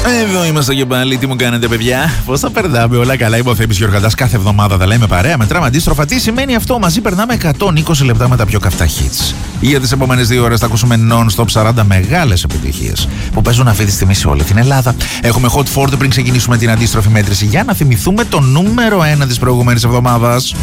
Εδώ είμαστε και πάλι. Τι μου κάνετε, παιδιά? Πώς θα περνάμε? Όλα καλά. Είμαι ο Θέμης Γιωργαντάς. Κάθε εβδομάδα θα λέμε παρέα. Μετράμε αντίστροφα. Τι σημαίνει αυτό? Μαζί περνάμε 120 λεπτά με τα πιο καυτά hits. Για τις επόμενες 2 ώρες θα ακούσουμε non-stop 40 μεγάλες επιτυχίες που παίζουν αυτή τη στιγμή σε όλη την Ελλάδα. Έχουμε hot 40 πριν ξεκινήσουμε την αντίστροφη μέτρηση για να θυμηθούμε το νούμερο 1 της προηγούμενης εβδομάδας.